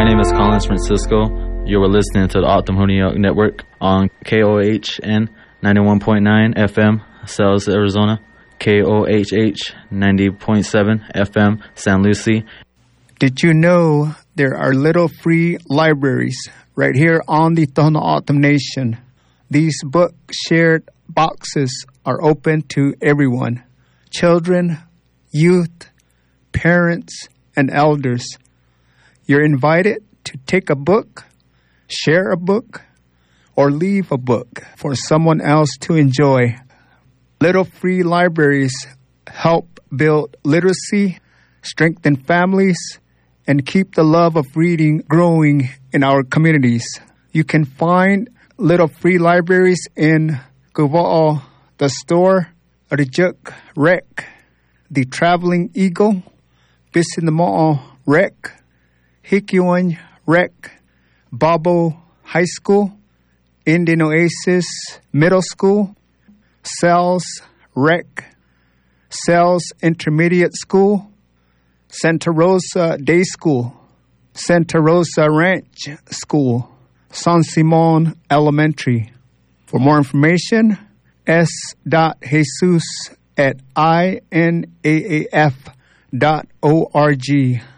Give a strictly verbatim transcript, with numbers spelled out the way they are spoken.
name is Collins Francisco. You were listening to the Optimum New York Network on K O H N ninety-one point nine F M, Sales, Arizona, K O H H ninety point seven F M, San Lucie. Did you know there are little free libraries right here on the Tohono O'odham Nation? These book shared boxes are open to everyone, children, youth, parents, and elders. You're invited to take a book, share a book, or leave a book for someone else to enjoy. Little free libraries help build literacy, strengthen families, and keep the love of reading growing in our communities. You can find little free libraries in Guva'o, the store, Rijuk Rec, the Traveling Eagle, Bisinamo'o Rec, Hikiwan Rec, Babo High School, Indian Oasis Middle School, Sells Rec, Sells Intermediate School, Santa Rosa Day School, Santa Rosa Ranch School, San Simon Elementary. For more information, s. Jesus at inaaf dot org.